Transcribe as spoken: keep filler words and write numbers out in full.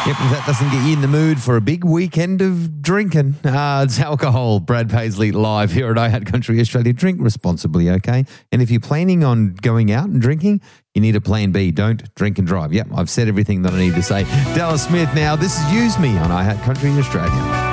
Yep, if that doesn't get you in the mood for a big weekend of drinking, uh, it's alcohol. Brad Paisley live here at iHeart Country Australia. Drink responsibly, okay? And if you're planning on going out and drinking, you need a plan B. Don't drink and drive. Yep, I've said everything that I need to say. Dallas Smith now. This is Use Me on iHeart Country Australia.